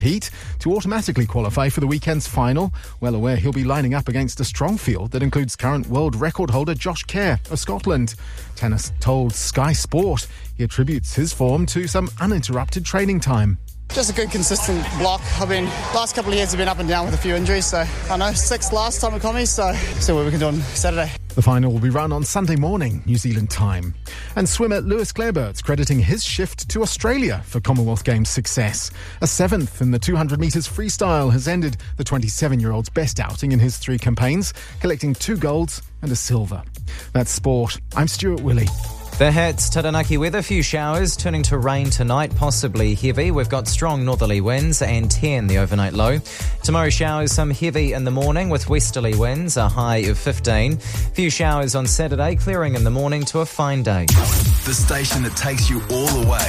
Heat to automatically qualify for the weekend's final. Well aware he'll be lining up against a strong field that includes current world record holder Josh Kerr of Scotland. Tennis told Sky Sport he attributes his form to some uninterrupted training time. Just a good, consistent block. Last couple of years have been up and down with a few injuries, so I know 6th last time at Commies, so see what we can do on Saturday. The final will be run on Sunday morning, New Zealand time. And swimmer Lewis Clarebert's crediting his shift to Australia for Commonwealth Games success. A 7th in the 200 metres freestyle has ended the 27-year-old's best outing in his 3 campaigns, collecting 2 golds and a silver. That's sport. I'm Stuart Willey. The Hits, Taranaki weather, few showers, turning to rain tonight, possibly heavy. We've got strong northerly winds and 10 the overnight low. Tomorrow showers, some heavy in the morning with westerly winds, a high of 15. Few showers on Saturday, clearing in the morning to a fine day. The station that takes you all the way.